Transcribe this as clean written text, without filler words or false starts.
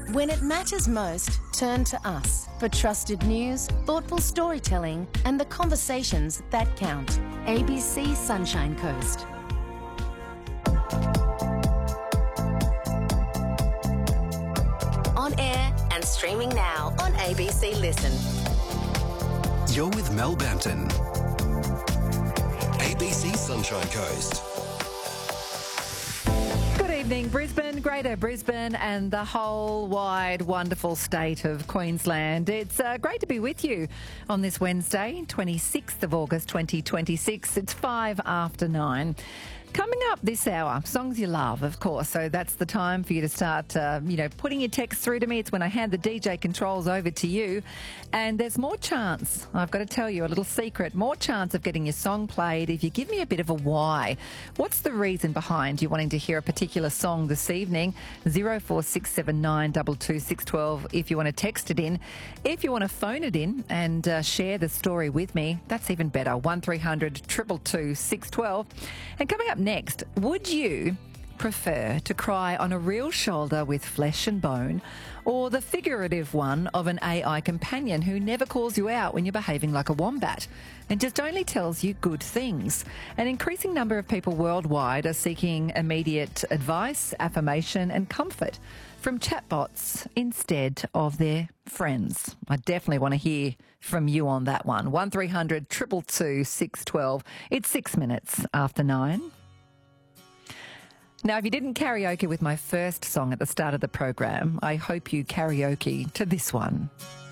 When it matters most, turn to us for trusted news, thoughtful storytelling, and the conversations that count. ABC Sunshine Coast. On air and streaming now on ABC Listen. You're with Mel Bampton. ABC Sunshine Coast. Good evening, Brisbane, Greater Brisbane and the whole wide, wonderful state of Queensland. It's great to be with you on this Wednesday, 26th of August 2026. It's 5 after 9. Coming up this hour, songs you love, of course. So that's the time for you to start, putting your text through to me. It's when I hand the DJ controls over to you. And there's more chance, I've got to tell you a little secret, more chance of getting your song played if you give me a bit of a why. What's the reason behind you wanting to hear a particular song this evening? 0467 22612 if you want to text it in. If you want to phone it in and share the story with me, that's even better. 1300 222 612. And coming up next, would you prefer to cry on a real shoulder with flesh and bone or the figurative one of an AI companion who never calls you out when you're behaving like a wombat and just only tells you good things? An increasing number of people worldwide are seeking immediate advice, affirmation and comfort from chatbots instead of their friends. I definitely want to hear from you on that one. 1300 222 612. It's 6 minutes after 9. Now, if you didn't karaoke with my first song at the start of the program, I hope you karaoke to this one.